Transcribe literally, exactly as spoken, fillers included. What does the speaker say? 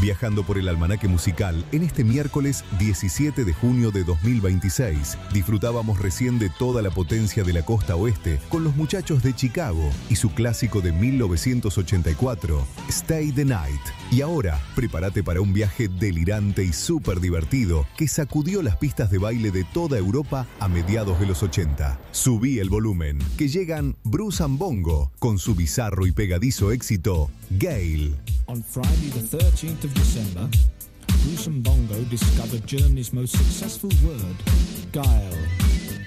Viajando por el almanaque musical, en este miércoles diecisiete de junio de dos mil veintiséis, disfrutábamos recién de toda la potencia de la costa oeste con los muchachos de Chicago y su clásico de mil novecientos ochenta y cuatro, Stay the Night. Y ahora, prepárate para un viaje delirante y súper divertido que sacudió las pistas de baile de toda Europa a mediados de los ochenta. Subí el volumen, que llegan Bruce and Bongo con su bizarro y pegadizo éxito, Gale. On Friday the thirteenth of December, Bruce and Bongo discovered Germany's most successful word, guile.